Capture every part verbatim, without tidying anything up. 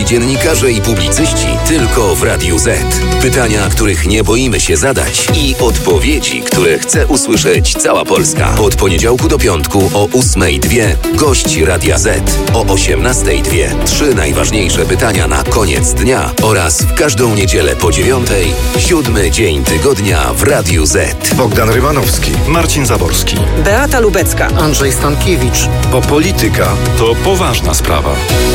dziennikarze i publicyści tylko w Radiu Z. Pytania, których nie boimy się zadać i odpowiedzi, które chce usłyszeć cała Polska. Od poniedziałku do piątku o ósmej dwie gość Radia Z. O osiemnastej dwie trzy najważniejsze pytania na koniec dnia oraz w każdą niedzielę po dziewiątej siódmy dzień tygodnia w Radiu Z. Bogdan Rymanowski, Marcin Zaborski, Beata Lubecka, Andrzej Stankiewicz. bo polityka to poważna sprawa.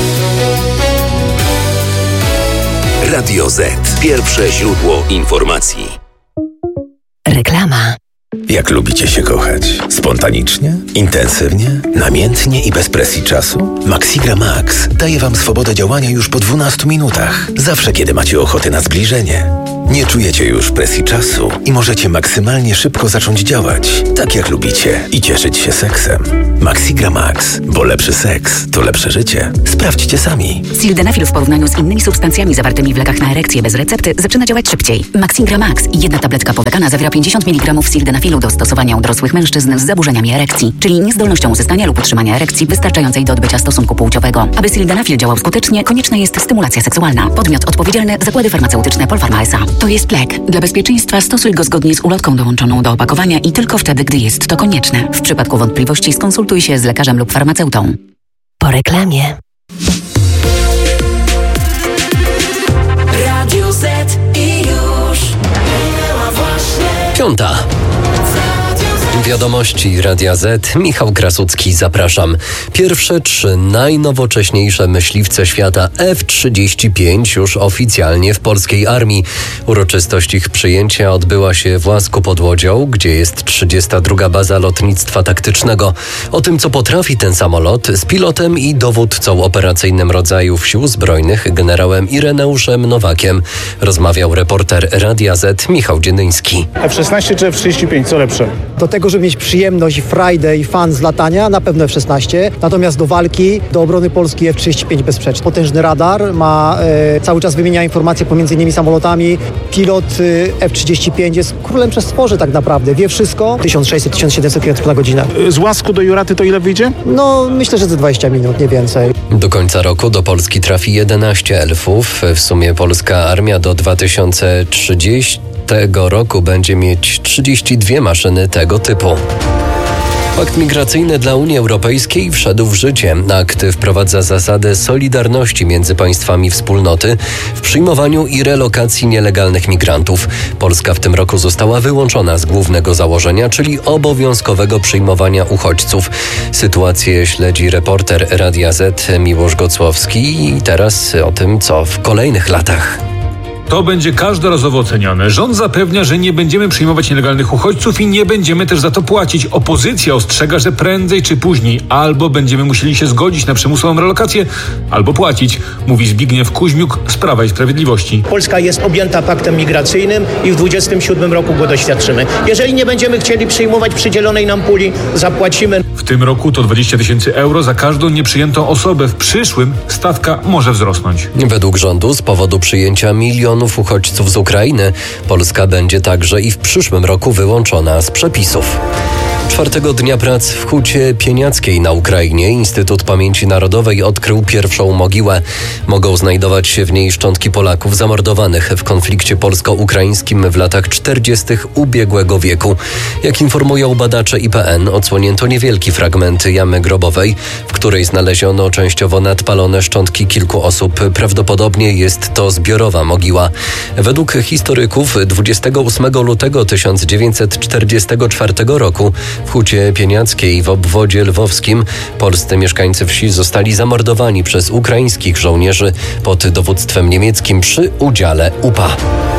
Radio Z. Pierwsze źródło informacji. Reklama. Jak lubicie się kochać? Spontanicznie? Intensywnie? Namiętnie i bez presji czasu? Maxigra Max daje Wam swobodę działania już po dwunastu minutach. Zawsze, kiedy macie ochotę na zbliżenie. Nie czujecie już presji czasu i możecie maksymalnie szybko zacząć działać, tak jak lubicie, i cieszyć się seksem. Maxigra Max, bo lepszy seks to lepsze życie. Sprawdźcie sami. Sildenafil w porównaniu z innymi substancjami zawartymi w lekach na erekcję bez recepty zaczyna działać szybciej. Maxigra Max i jedna tabletka powlekana zawiera pięćdziesiąt miligramów sildenafilu do stosowania u dorosłych mężczyzn z zaburzeniami erekcji, czyli niezdolnością uzyskania lub utrzymania erekcji wystarczającej do odbycia stosunku płciowego. Aby sildenafil działał skutecznie, konieczna jest stymulacja seksualna. Podmiot odpowiedzialny: Zakłady Farmaceutyczne Polpharma S A. To jest lek. Dla bezpieczeństwa stosuj go zgodnie z ulotką dołączoną do opakowania i tylko wtedy, gdy jest to konieczne. W przypadku wątpliwości skonsultuj się z lekarzem lub farmaceutą. Po reklamie. Radio Z i już minęła właśnie Piąta. Wiadomości Radia Z. Michał Krasucki, zapraszam. Pierwsze trzy najnowocześniejsze myśliwce świata F trzydzieści pięć już oficjalnie w polskiej armii. Uroczystość ich przyjęcia odbyła się w Łasku pod Łodzią, gdzie jest trzydziesta druga baza lotnictwa taktycznego. O tym, co potrafi ten samolot, z pilotem i dowódcą operacyjnym rodzajów sił zbrojnych, generałem Ireneuszem Nowakiem, rozmawiał reporter Radia Z Michał Dzienyński. F szesnaście czy F trzydzieści pięć, co lepsze? Do tego, żeby mieć przyjemność, frajdę i fan z latania, na pewno F szesnaście. Natomiast do walki, do obrony Polski F trzydzieści pięć bezsprzecznie. Potężny radar, ma e, cały czas wymienia informacje pomiędzy innymi samolotami. Pilot e, F trzydzieści pięć jest królem przestworzy tak naprawdę. Wie wszystko. tysiąc sześćset do tysiąc siedemset kilometrów na godzinę. Z Łasku do Juraty to ile wyjdzie? No, myślę, że za dwadzieścia minut, nie więcej. Do końca roku do Polski trafi jedenaście elfów. W sumie polska armia do dwa tysiące trzydziestego roku będzie mieć trzydzieści dwie maszyny tego typu. Pakt migracyjny dla Unii Europejskiej wszedł w życie. Akt wprowadza zasadę solidarności między państwami wspólnoty w przyjmowaniu i relokacji nielegalnych migrantów. Polska w tym roku została wyłączona z głównego założenia, czyli obowiązkowego przyjmowania uchodźców. Sytuację śledzi reporter Radia Z Miłosz Gocłowski i teraz o tym, co w kolejnych latach. To będzie każdorazowo oceniane. Rząd zapewnia, że nie będziemy przyjmować nielegalnych uchodźców i nie będziemy też za to płacić. Opozycja ostrzega, że prędzej czy później albo będziemy musieli się zgodzić na przymusową relokację, albo płacić, mówi Zbigniew Kuźmiuk z Prawa i Sprawiedliwości. Polska jest objęta paktem migracyjnym i w dwudziestym siódmym roku go doświadczymy. Jeżeli nie będziemy chcieli przyjmować przydzielonej nam puli, zapłacimy. W tym roku to dwadzieścia tysięcy euro za każdą nieprzyjętą osobę. W przyszłym stawka może wzrosnąć. Według rządu z powodu przyjęcia milionów uchodźców z Ukrainy Polska będzie także i w przyszłym roku wyłączona z przepisów. Czwartego dnia prac w Hucie Pieniackiej na Ukrainie Instytut Pamięci Narodowej odkrył pierwszą mogiłę. Mogą znajdować się w niej szczątki Polaków zamordowanych w konflikcie polsko-ukraińskim w latach czterdziestych ubiegłego wieku. Jak informują badacze I P N, odsłonięto niewielki fragment jamy grobowej, w której znaleziono częściowo nadpalone szczątki kilku osób. Prawdopodobnie jest to zbiorowa mogiła. Według historyków dwudziestego ósmego lutego tysiąc dziewięćset czterdziestego czwartego roku w Hucie Pieniackiej w obwodzie lwowskim polscy mieszkańcy wsi zostali zamordowani przez ukraińskich żołnierzy pod dowództwem niemieckim przy udziale U P A.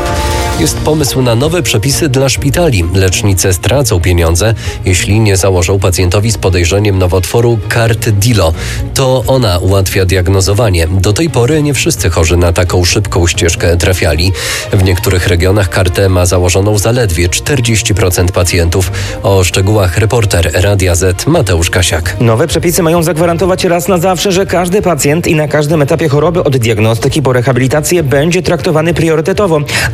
Jest pomysł na nowe przepisy dla szpitali. Lecznice stracą pieniądze, jeśli nie założą pacjentowi z podejrzeniem nowotworu karty D I L O. To ona ułatwia diagnozowanie. Do tej pory nie wszyscy chorzy na taką szybką ścieżkę trafiali. W niektórych regionach kartę ma założoną zaledwie czterdzieści procent pacjentów. O szczegółach reporter Radia Z Mateusz Kasiak. Nowe przepisy mają zagwarantować raz na zawsze, że każdy pacjent i na każdym etapie choroby od diagnostyki po rehabilitację będzie traktowany priorytetowo. Do tej pory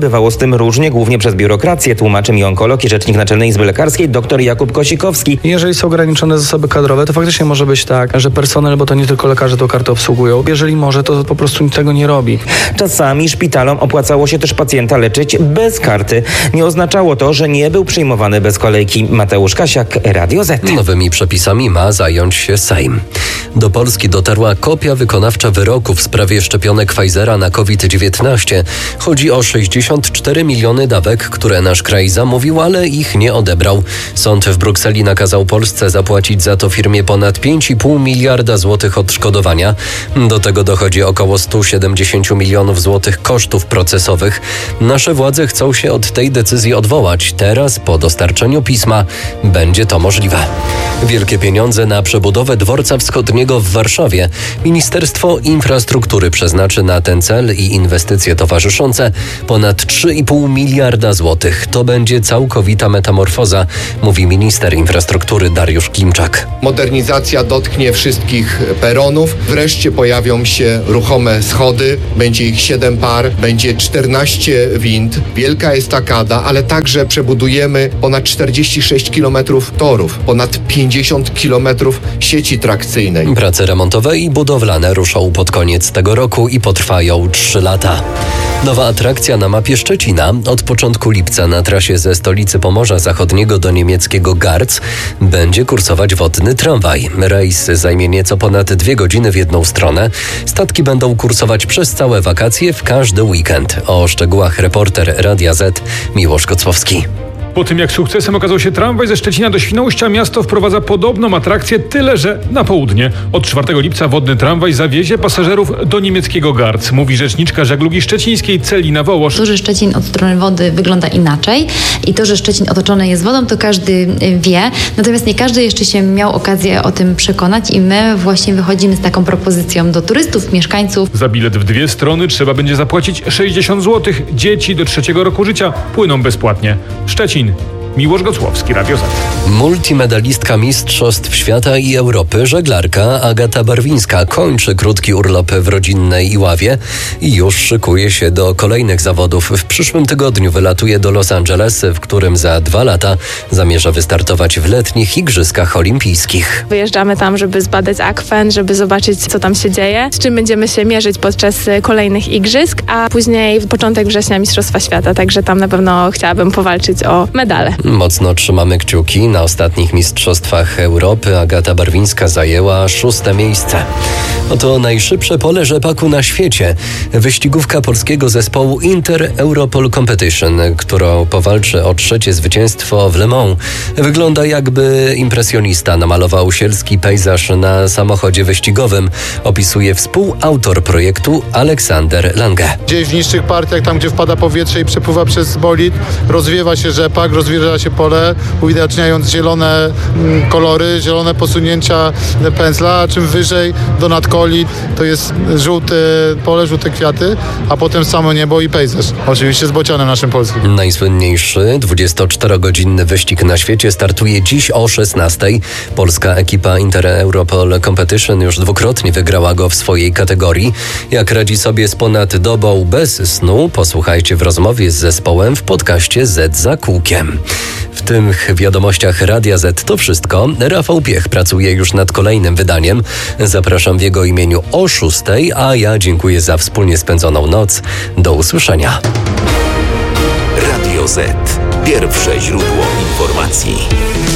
bywało z tym różnie, głównie przez biurokrację, tłumaczy mi onkolog i rzecznik Naczelnej Izby Lekarskiej dr Jakub Kosikowski. Jeżeli są ograniczone zasoby kadrowe, to faktycznie może być tak, że personel, bo to nie tylko lekarze tą kartę obsługują, jeżeli może, to po prostu tego nie robi. Czasami szpitalom opłacało się też pacjenta leczyć bez karty. Nie oznaczało to, że nie był przyjmowany bez kolejki. Mateusz Kasiak, Radio Z. Nowymi przepisami ma zająć się Sejm. Do Polski dotarła kopia wykonawcza wyroku w sprawie szczepionek Pfizera na COVID dziewiętnaście. Chodzi o sześćdziesiąt cztery miliony dawek, które nasz kraj zamówił, ale ich nie odebrał. Sąd w Brukseli nakazał Polsce zapłacić za to firmie ponad pięć i pół miliarda złotych odszkodowania. Do tego dochodzi około sto siedemdziesiąt milionów złotych kosztów procesowych. Nasze władze chcą się od tej decyzji odwołać. Teraz, po dostarczeniu pisma, będzie to możliwe. Wielkie pieniądze na przebudowę dworca wschodniego w Warszawie. Ministerstwo Infrastruktury przeznaczy na ten cel i inwestycje towarzyszące ponad trzy i pół miliarda złotych. To będzie całkowita metamorfoza, mówi minister infrastruktury Dariusz Klimczak. Modernizacja dotknie wszystkich peronów. Wreszcie pojawią się ruchome schody. Będzie ich siedem par, będzie czternaście wind, wielka estakada, ale także przebudujemy ponad czterdzieści sześć kilometrów torów, ponad pięćdziesiąt kilometrów sieci trakcyjnej. Prace remontowe i budowlane ruszą pod koniec tego roku i potrwają trzy lata. Nowa atrakcja na mapie Szczecina. Od początku lipca na trasie ze stolicy Pomorza Zachodniego do niemieckiego Garz będzie kursować wodny tramwaj. Rejs zajmie nieco ponad dwie godziny w jedną stronę. Statki będą kursować przez całe wakacje w każdy weekend. O szczegółach reporter Radia Z Miłosz Kocłowski. Po tym jak sukcesem okazał się tramwaj ze Szczecina do Świnoujścia, miasto wprowadza podobną atrakcję, tyle że na południe. Od czwartego lipca wodny tramwaj zawiezie pasażerów do niemieckiego Garz, mówi rzeczniczka żeglugi szczecińskiej Celina Wołosz. To, że Szczecin od strony wody wygląda inaczej i to, że Szczecin otoczony jest wodą, to każdy wie. Natomiast nie każdy jeszcze się miał okazję o tym przekonać i my właśnie wychodzimy z taką propozycją do turystów, mieszkańców. Za bilet w dwie strony trzeba będzie zapłacić sześćdziesiąt złotych. Dzieci do trzeciego roku życia płyną bezpłatnie. Szczecin. Miłosz Gocłowski, Radio Z. Multimedalistka Mistrzostw Świata i Europy, żeglarka Agata Barwińska kończy krótki urlop w rodzinnej Iławie i już szykuje się do kolejnych zawodów. W przyszłym tygodniu wylatuje do Los Angeles, w którym za dwa lata zamierza wystartować w letnich Igrzyskach Olimpijskich. Wyjeżdżamy tam, żeby zbadać akwen, żeby zobaczyć, co tam się dzieje, z czym będziemy się mierzyć podczas kolejnych Igrzysk, a później początek września Mistrzostwa Świata, także tam na pewno chciałabym powalczyć o medale. Mocno trzymamy kciuki. Na ostatnich Mistrzostwach Europy Agata Barwińska zajęła szóste miejsce. Oto najszybsze pole rzepaku na świecie. Wyścigówka polskiego zespołu Inter Europol Competition, którą powalczy o trzecie zwycięstwo w Le Mans. Wygląda, jakby impresjonista namalował sielski pejzaż na samochodzie wyścigowym. Opisuje współautor projektu Aleksander Lange. Gdzieś w niższych partiach, tam gdzie wpada powietrze i przepływa przez bolid, rozwiewa się rzepak, rozwiewa się pole, uwidaczniając zielone kolory, zielone posunięcia pędzla, a czym wyżej do nadkoli to jest żółte pole, żółte kwiaty, a potem samo niebo i pejzaż. Oczywiście z bocianem naszym polskim. Najsłynniejszy dwudziestoczterogodzinny wyścig na świecie startuje dziś o szesnastej. Polska ekipa Inter Europol Competition już dwukrotnie wygrała go w swojej kategorii. Jak radzi sobie z ponad dobą bez snu, posłuchajcie w rozmowie z zespołem w podcaście Z za kółkiem. W tych wiadomościach Radia Z to wszystko. Rafał Piech pracuje już nad kolejnym wydaniem. Zapraszam w jego imieniu o szóstej, a ja dziękuję za wspólnie spędzoną noc. Do usłyszenia. Radio Z. Pierwsze źródło informacji.